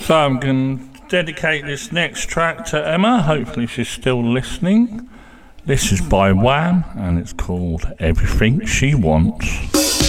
So I'm going to dedicate this next track to Emma. Hopefully she's still listening. This is by Wham and it's called Everything She Wants.